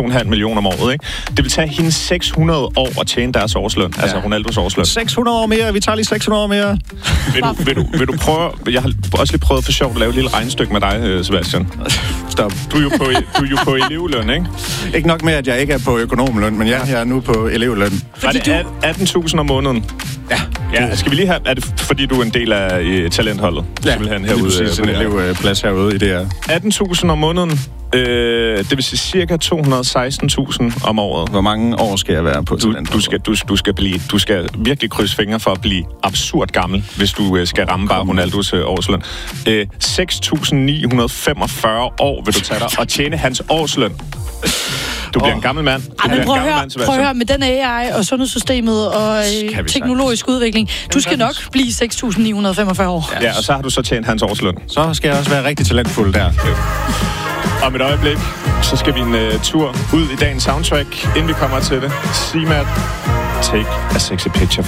2,5 millioner om året, ikke? Det vil tage hende 600 år at tjene deres årsløn, altså Ronaldos årsløn. 600 år mere, vi tager lige 600 år mere. Vil du prøve, jeg har også lige prøvet for sjovt at lave et lille regnestykke med dig, Sebastian. Stop. Du er jo på elevløn, ikke? Ikke nok med, at jeg ikke er på økonomløn, men jeg er nu på elevløn. Var det 18.000 om måneden? Ja. Skal vi lige have... Er det fordi, du er en del af talentholdet? Ja, simpelthen herude, det er præcis en elevplads herude i det her. 18.000 om måneden. Det vil sige cirka 216.000 om året. Hvor mange år skal jeg være på talentholdet? Du skal virkelig krydse fingre for at blive absurd gammel, hvis du skal ramme bare Ronaldos årsløn. 6.945 år vil du tage dig og tjene hans årsløn. Du bliver en gammel mand. Prøv at høre, med den AI og sundhedssystemet og teknologisk udvikling. Du skal nok blive 6.945 år. Ja, og så har du så tjent hans årsløn. Så skal jeg også være rigtig talentfuld der. Om et øjeblik, så skal vi en tur ud i dagens soundtrack, inden vi kommer til det. Simat, Take a Sexy Picture.